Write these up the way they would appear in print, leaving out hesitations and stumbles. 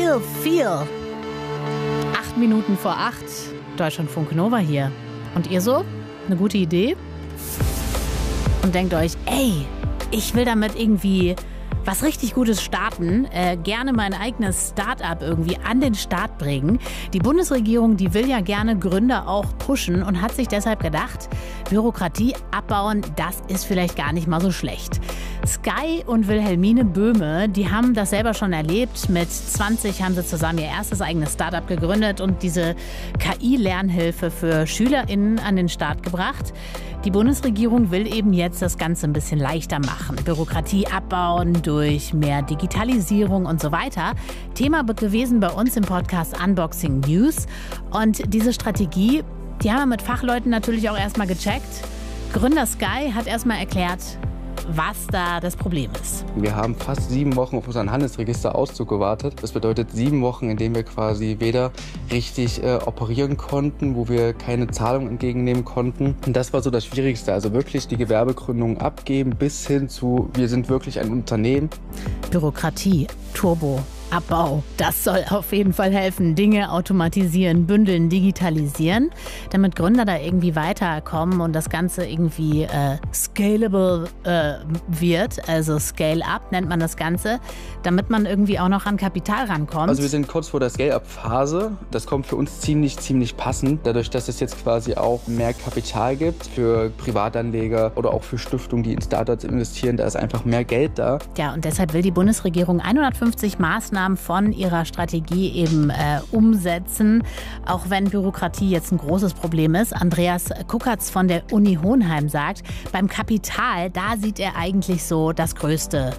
Real Feel. 8 Minuten vor 8, Deutschlandfunk Nova hier. Und ihr so? Eine gute Idee? Und denkt euch, ey, ich will damit irgendwie was richtig Gutes starten, gerne mein eigenes Start-up irgendwie an den Start bringen. Die Bundesregierung, die will ja gerne Gründer auch pushen und hat sich deshalb gedacht, Bürokratie abbauen, das ist vielleicht gar nicht mal so schlecht. Sky und Wilhelmine Böhme, die haben das selber schon erlebt. Mit 20 haben sie zusammen ihr erstes eigenes Start-up gegründet und diese KI-Lernhilfe für SchülerInnen an den Start gebracht. Die Bundesregierung will eben jetzt das Ganze ein bisschen leichter machen. Bürokratie abbauen durch mehr Digitalisierung und so weiter. Thema gewesen bei uns im Podcast Unboxing News. Und diese Strategie, die haben wir mit Fachleuten natürlich auch erstmal gecheckt. Gründer Sky hat erstmal erklärt, was da das Problem ist. Wir haben fast 7 Wochen auf unseren Handelsregisterauszug gewartet. Das bedeutet 7 Wochen, in denen wir quasi weder richtig operieren konnten, wo wir keine Zahlung entgegennehmen konnten. Und das war so das Schwierigste. Also wirklich die Gewerbegründung abgeben bis hin zu, wir sind wirklich ein Unternehmen. Bürokratie, Turbo. Abbau. Das soll auf jeden Fall helfen. Dinge automatisieren, bündeln, digitalisieren, damit Gründer da irgendwie weiterkommen und das Ganze irgendwie scalable wird. Also Scale-up nennt man das Ganze, damit man irgendwie auch noch an Kapital rankommt. Also wir sind kurz vor der Scale-up-Phase. Das kommt für uns ziemlich passend. Dadurch, dass es jetzt quasi auch mehr Kapital gibt für Privatanleger oder auch für Stiftungen, die in Startups investieren, da ist einfach mehr Geld da. Ja, und deshalb will die Bundesregierung 150 Maßnahmen von ihrer Strategie eben umsetzen, auch wenn Bürokratie jetzt ein großes Problem ist. Andreas Kuckertz von der Uni Hohenheim sagt, beim Kapital, da sieht er eigentlich so das größte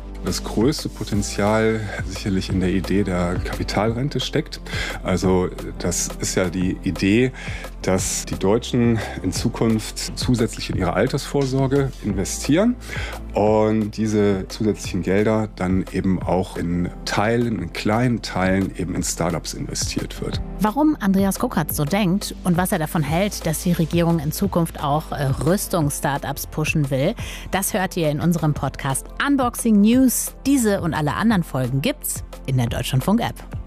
Potenzial sicherlich in der Idee der Kapitalrente steckt. Also das ist ja die Idee, dass die Deutschen in Zukunft zusätzlich in ihre Altersvorsorge investieren und diese zusätzlichen Gelder dann eben auch in kleinen Teilen eben in Startups investiert wird. Warum Andreas Kuckertz so denkt und was er davon hält, dass die Regierung in Zukunft auch Rüstungs-Startups pushen will, das hört ihr in unserem Podcast Unboxing News. Diese und alle anderen Folgen gibt's in der Deutschlandfunk-App.